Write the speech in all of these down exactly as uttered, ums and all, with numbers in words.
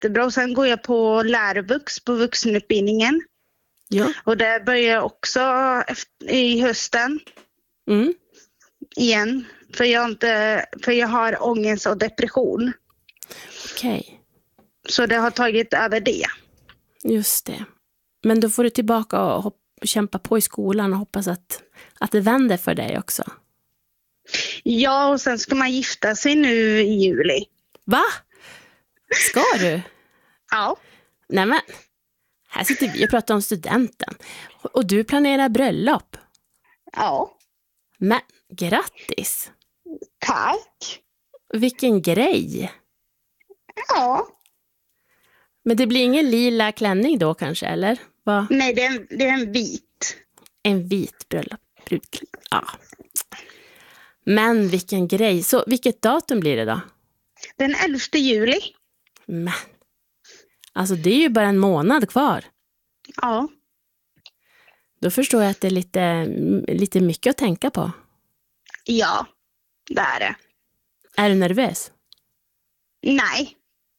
jättebra. Och sen går jag på lärvux på vuxenutbildningen. Ja. Och där börjar jag också efter, i hösten. Mm. Igen. För jag, inte, för jag har ångest och depression. Okej. Okay. Så det har tagit över det. Just det. Men då får du tillbaka och hopp- kämpa på i skolan och hoppas att, att det vänder för dig också. Ja, och sen ska man gifta sig nu i juli. Va? Ska du? Ja. Nej men, här sitter vi och pratar om studenten. Och du planerar bröllop. Ja. Men, grattis. Tack. Vilken grej. Ja. Men det blir ingen lila klänning då kanske, eller? Va? Nej, det är, en, det är en vit. En vit bröllop. Ja. Men vilken grej. Så vilket datum blir det då? Den elfte juli. Men, alltså det är ju bara en månad kvar. Ja. Då förstår jag att det är lite, lite mycket att tänka på. Ja, det är det. Är du nervös? Nej.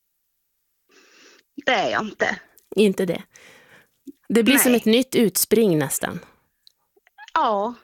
Det är jag inte. Inte det. Det blir Nej. som ett nytt utspring nästan. Ja.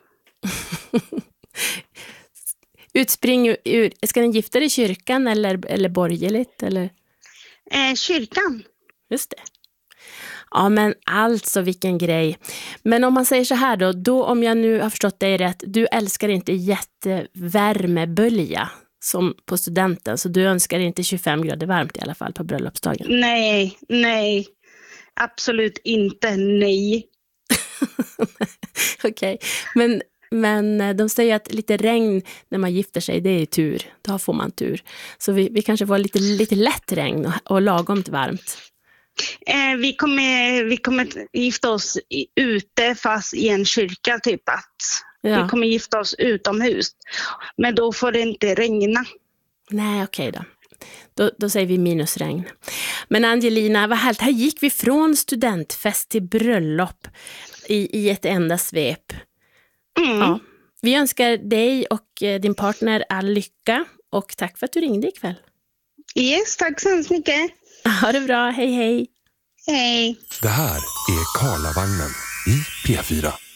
Utspring ur, ska ni gifta dig i kyrkan eller, eller borgerligt? Eller? Eh, kyrkan. Just det. Ja men alltså vilken grej. Men om man säger så här då, då om jag nu har förstått dig rätt, du älskar inte jättevärmebölja som på studenten, så du önskar inte tjugofem grader varmt i alla fall på bröllopsdagen. Nej, nej. Absolut inte, nej. Okej, okay. men, men de säger att lite regn när man gifter sig, det är tur. Då får man tur. Så vi, vi kanske får lite, lite lätt regn och, och lagomt varmt. Eh, vi, kommer, vi kommer gifta oss i, ute fast i en kyrka typ att. Ja. Vi kommer gifta oss utomhus. Men då får det inte regna. Nej, okej okay då. Då, då säger vi minusregn. Men Angelina, vad härligt. Här gick vi från studentfest till bröllop i, i ett enda svep. Mm. Ja. Vi önskar dig och din partner all lycka. Och tack för att du ringde ikväll. Yes, tack så hemskt mycket. Ha det bra, hej hej. Hej. Det här är Karlavagnen i P fyra.